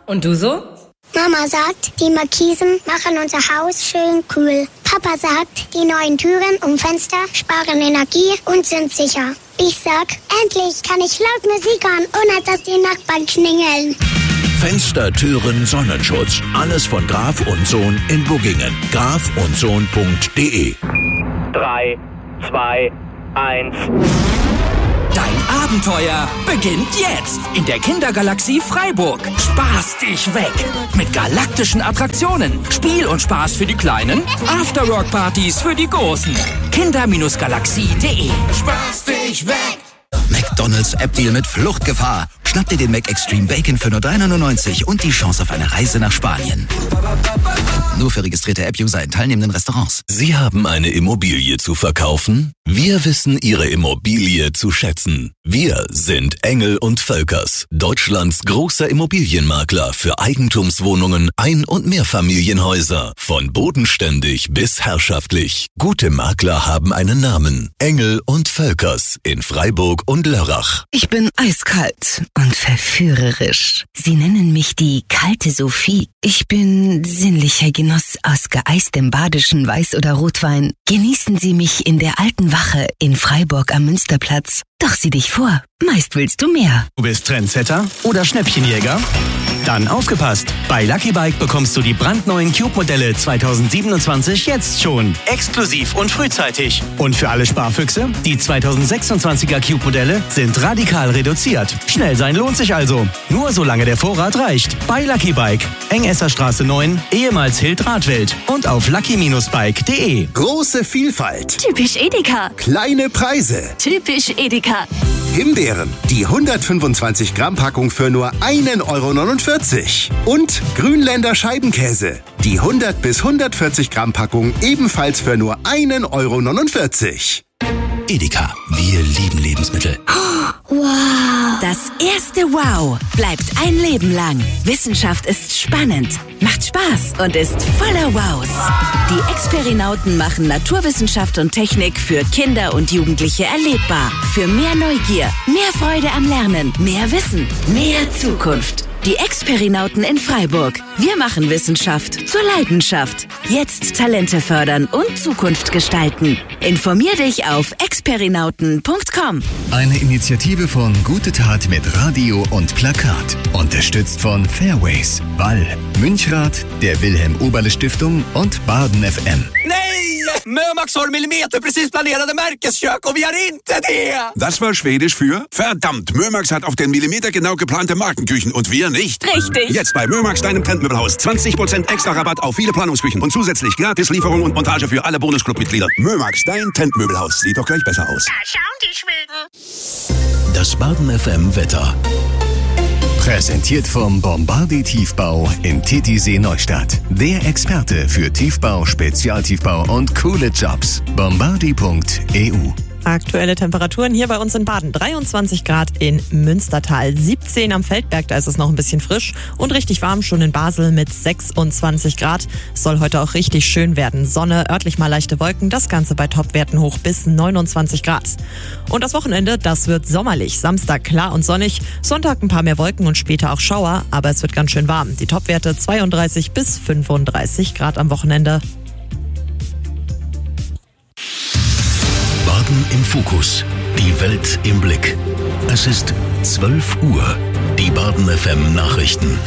Und du so? Mama sagt, die Markisen machen unser Haus schön kühl. Papa sagt, die neuen Türen und Fenster sparen Energie und sind sicher. Ich sag, endlich kann ich laut Musik hören, ohne dass die Nachbarn klingeln. Fenster, Türen, Sonnenschutz. Alles von Graf und Sohn in Buggingen. grafundsohn.de 3, 2, 1... Dein Abenteuer beginnt jetzt in der Kindergalaxie Freiburg. Spaß dich weg mit galaktischen Attraktionen, Spiel und Spaß für die Kleinen, Afterwork-Partys für die Großen. Kinder-Galaxie.de. Spaß dich weg! McDonald's App-Deal mit Fluchtgefahr. Schnapp dir den Mac Extreme Bacon für nur 3,99 und die Chance auf eine Reise nach Spanien. Nur für registrierte App-User in teilnehmenden Restaurants. Sie haben eine Immobilie zu verkaufen? Wir wissen Ihre Immobilie zu schätzen. Wir sind Engel & Völkers, Deutschlands großer Immobilienmakler für Eigentumswohnungen, Ein- und Mehrfamilienhäuser. Von bodenständig bis herrschaftlich. Gute Makler haben einen Namen. Engel & Völkers in Freiburg und Lörrach. Ich bin eiskalt und verführerisch. Sie nennen mich die kalte Sophie. Ich bin sinnlicher Genuss aus geeistem badischen Weiß- oder Rotwein. Genießen Sie mich in der alten Wache in Freiburg am Münsterplatz. Doch sieh dich vor, meist willst du mehr. Du bist Trendsetter oder Schnäppchenjäger? Dann aufgepasst! Bei Lucky Bike bekommst du die brandneuen Cube-Modelle 2027 jetzt schon. Exklusiv und frühzeitig. Und für alle Sparfüchse, die 2026er Cube-Modelle sind radikal reduziert. Schnell sein lohnt sich also. Nur solange der Vorrat reicht. Bei Lucky Bike. Engesserstraße 9, ehemals Hild-Radwelt. Und auf lucky-bike.de. Große Vielfalt. Typisch Edeka. Kleine Preise. Typisch Edeka. Himbeeren, die 125 Gramm Packung für nur 1,49 €. Und Grünländer Scheibenkäse, die 100 bis 140 Gramm Packung ebenfalls für nur 1,49 €. Edeka, wir lieben Lebensmittel. Wow! Das erste Wow bleibt ein Leben lang. Wissenschaft ist spannend, macht Spaß und ist voller Wows. Die Experinauten machen Naturwissenschaft und Technik für Kinder und Jugendliche erlebbar. Für mehr Neugier, mehr Freude am Lernen, mehr Wissen, mehr Zukunft. Die Experinauten in Freiburg. Wir machen Wissenschaft zur Leidenschaft. Jetzt Talente fördern und Zukunft gestalten. Informier dich auf experinauten.com. Eine Initiative von Gute Tat mit Radio und Plakat. Unterstützt von Fairways, Wall, Münchrat, der Wilhelm-Oberle-Stiftung und Baden FM. Nej! Mömax har millimeterprecis planerade Märkeskök och vi har inte det! Das war Schwedisch für verdammt, Mömax hat auf den Millimeter genau geplante Markenküchen und wir nicht. Richtig. Jetzt bei Mömax, deinem Trendmöbelhaus. 20% extra Rabatt auf viele Planungsküchen und zusätzlich gratis Lieferung und Montage für alle Bonusclub-Mitglieder. Mömax, dein Trendmöbelhaus. Sieht doch gleich besser aus. Da schauen die Schweden. Das Baden FM Wetter. Präsentiert vom Bombardier Tiefbau in Titisee Neustadt. Der Experte für Tiefbau, Spezialtiefbau und coole Jobs. Bombardier.eu. Aktuelle Temperaturen hier bei uns in Baden. 23 Grad in Münstertal, 17 am Feldberg, da ist es noch ein bisschen frisch und richtig warm schon in Basel mit 26 Grad. Es soll heute auch richtig schön werden. Sonne, örtlich mal leichte Wolken, das Ganze bei Topwerten hoch bis 29 Grad. Und das Wochenende, das wird sommerlich. Samstag klar und sonnig, Sonntag ein paar mehr Wolken und später auch Schauer, aber es wird ganz schön warm. Die Topwerte 32 bis 35 Grad am Wochenende. Baden im Fokus. Die Welt im Blick. Es ist 12 Uhr. Die Baden FM Nachrichten.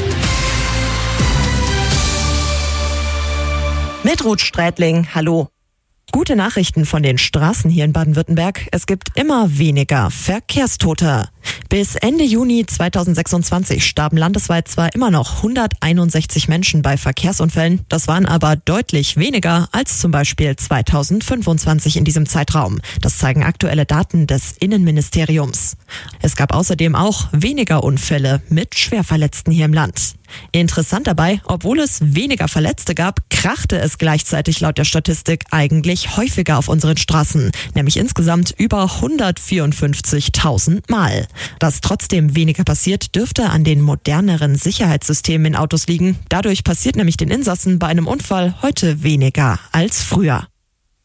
Mit Ruth Strätling, hallo. Gute Nachrichten von den Straßen hier in Baden-Württemberg. Es gibt immer weniger Verkehrstote. Bis Ende Juni 2026 starben landesweit zwar immer noch 161 Menschen bei Verkehrsunfällen, das waren aber deutlich weniger als zum Beispiel 2025 in diesem Zeitraum. Das zeigen aktuelle Daten des Innenministeriums. Es gab außerdem auch weniger Unfälle mit Schwerverletzten hier im Land. Interessant dabei, obwohl es weniger Verletzte gab, krachte es gleichzeitig laut der Statistik eigentlich häufiger auf unseren Straßen, nämlich insgesamt über 154.000 Mal. Dass trotzdem weniger passiert, dürfte an den moderneren Sicherheitssystemen in Autos liegen. Dadurch passiert nämlich den Insassen bei einem Unfall heute weniger als früher.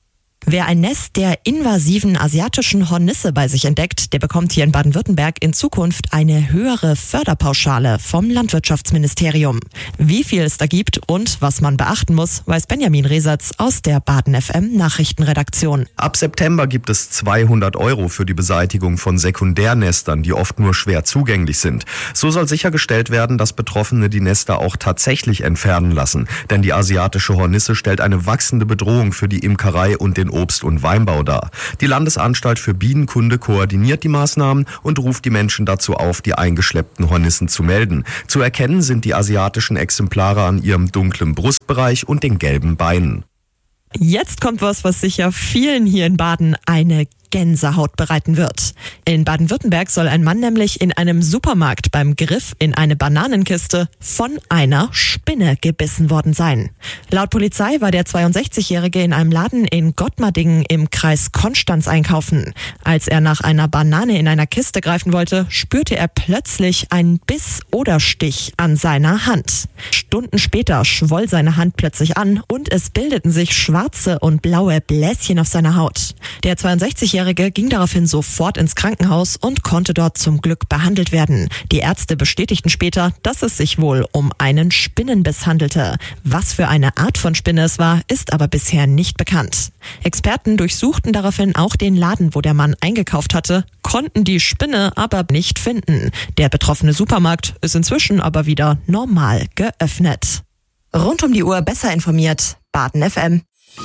Wer ein Nest der invasiven asiatischen Hornisse bei sich entdeckt, der bekommt hier in Baden-Württemberg in Zukunft eine höhere Förderpauschale vom Landwirtschaftsministerium. Wie viel es da gibt und was man beachten muss, weiß Benjamin Resatz aus der Baden FM Nachrichtenredaktion. Ab September gibt es 200 € für die Beseitigung von Sekundärnestern, die oft nur schwer zugänglich sind. So soll sichergestellt werden, dass Betroffene die Nester auch tatsächlich entfernen lassen. Denn die asiatische Hornisse stellt eine wachsende Bedrohung für die Imkerei und den Obst- und Weinbau dar. Die Landesanstalt für Bienenkunde koordiniert die Maßnahmen und ruft die Menschen dazu auf, die eingeschleppten Hornissen zu melden. Zu erkennen sind die asiatischen Exemplare an ihrem dunklen Brustbereich und den gelben Beinen. Jetzt kommt was sicher vielen hier in Baden eine Gänsehaut bereiten wird. In Baden-Württemberg soll ein Mann nämlich in einem Supermarkt beim Griff in eine Bananenkiste von einer Spinne gebissen worden sein. Laut Polizei war der 62-Jährige in einem Laden in Gottmardingen im Kreis Konstanz einkaufen. Als er nach einer Banane in einer Kiste greifen wollte, spürte er plötzlich einen Biss oder Stich an seiner Hand. Stunden später schwoll seine Hand plötzlich an und es bildeten sich schwarze und blaue Bläschen auf seiner Haut. Der 62-Jährige ging daraufhin sofort ins Krankenhaus und konnte dort zum Glück behandelt werden. Die Ärzte bestätigten später, dass es sich wohl um einen Spinnenbiss handelte. Was für eine Art von Spinne es war, ist aber bisher nicht bekannt. Experten durchsuchten daraufhin auch den Laden, wo der Mann eingekauft hatte, konnten die Spinne aber nicht finden. Der betroffene Supermarkt ist inzwischen aber wieder normal geöffnet. Rund um die Uhr besser informiert, Baden FM.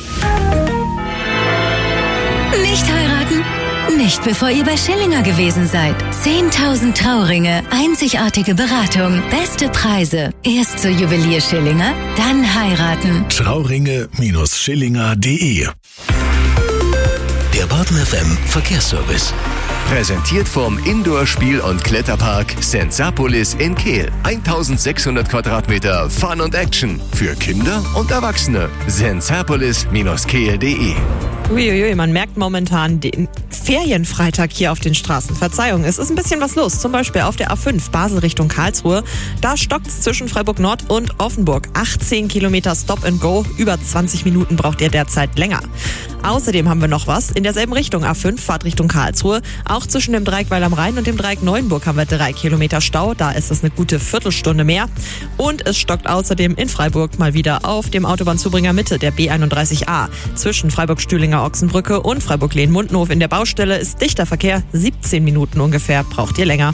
Nicht heiraten? Nicht bevor ihr bei Schillinger gewesen seid. 10.000 Trauringe, einzigartige Beratung, beste Preise. Erst zur Juwelier Schillinger, dann heiraten. Trauringe-schillinger.de. Der Baden FM Verkehrsservice. Präsentiert vom Indoor-Spiel- und Kletterpark Sensapolis in Kehl. 1600 Quadratmeter Fun und Action für Kinder und Erwachsene. Sensapolis-kehl.de. Uiuiui, man merkt momentan den Ferienfreitag hier auf den Straßen. Verzeihung, es ist ein bisschen was los. Zum Beispiel auf der A5 Basel Richtung Karlsruhe. Da stockt's zwischen Freiburg Nord und Offenburg. 18 Kilometer Stop and Go. Über 20 Minuten braucht ihr derzeit länger. Außerdem haben wir noch was. In derselben Richtung A5 Fahrt Richtung Karlsruhe. Auch zwischen dem Dreieck Weil am Rhein und dem Dreieck Neuenburg haben wir 3 Kilometer Stau. Da ist es eine gute Viertelstunde mehr. Und es stockt außerdem in Freiburg mal wieder auf dem Autobahnzubringer Mitte, der B31A. Zwischen Freiburg-Stühlinger Ochsenbrücke und Freiburg-Lehn-Mundenhof in der Baustelle ist dichter Verkehr. 17 Minuten ungefähr braucht ihr länger.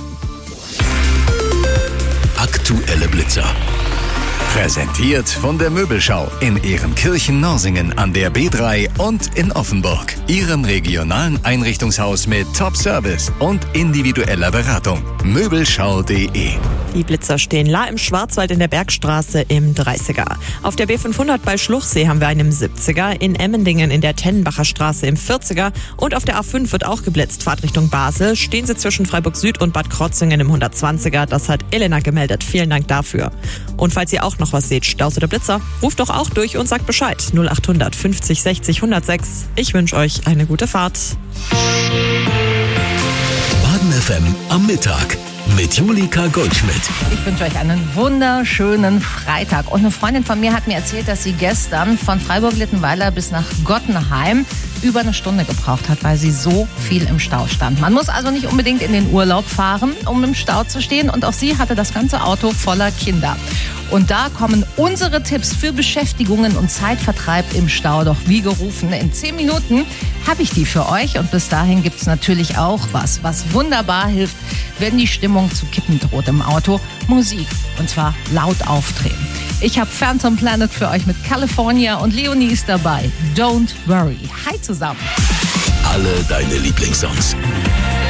Aktuelle Blitzer. Präsentiert von der Möbelschau in Ehrenkirchen-Norsingen an der B3 und in Offenburg. Ihrem regionalen Einrichtungshaus mit Top-Service und individueller Beratung. Möbelschau.de. Die Blitzer stehen La im Schwarzwald in der Bergstraße im 30er. Auf der B500 bei Schluchsee haben wir einen im 70er, in Emmendingen in der Tennenbacher Straße im 40er und auf der A5 wird auch geblitzt. Fahrt Richtung Basel, stehen sie zwischen Freiburg Süd und Bad Krotzingen im 120er. Das hat Elena gemeldet. Vielen Dank dafür. Und falls ihr auch noch was seht, Staus oder Blitzer, ruft doch auch durch und sagt Bescheid. 0800 50 60 106. Ich wünsche euch eine gute Fahrt. Baden FM am Mittag mit Julika Goldschmidt. Ich wünsche euch einen wunderschönen Freitag. Und eine Freundin von mir hat mir erzählt, dass sie gestern von Freiburg-Littenweiler bis nach Gottenheim über eine Stunde gebraucht hat, weil sie so viel im Stau stand. Man muss also nicht unbedingt in den Urlaub fahren, um im Stau zu stehen. Und auch sie hatte das ganze Auto voller Kinder. Und da kommen unsere Tipps für Beschäftigungen und Zeitvertreib im Stau doch wie gerufen. In 10 Minuten habe ich die für euch. Und bis dahin gibt es natürlich auch was wunderbar hilft, wenn die Stimmung zu kippen droht im Auto. Musik. Und zwar laut aufdrehen. Ich habe Phantom Planet für euch mit California und Leonie ist dabei. Don't worry. Hi zusammen. Alle deine Lieblingssongs.